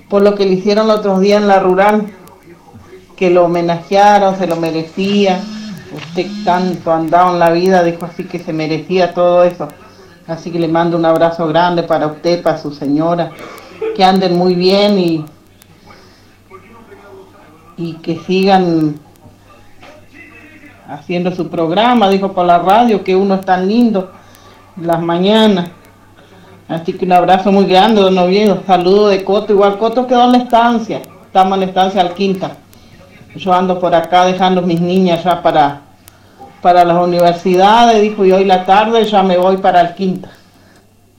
por lo que le hicieron el otro día en la rural, que lo homenajearon, se lo merecía. Usted tanto ha andado en la vida, dijo, así que se merecía todo eso. Así que le mando un abrazo grande para usted, para su señora, que anden muy bien y que sigan haciendo su programa, dijo por la radio, que uno es tan lindo las mañanas. Así que un abrazo muy grande, don Oviedo. Saludo de Coto. Igual Coto quedó en la estancia. Estamos en la estancia Alquinta. Yo ando por acá dejando mis niñas ya para las universidades, dijo, y hoy la tarde ya me voy para Alquinta.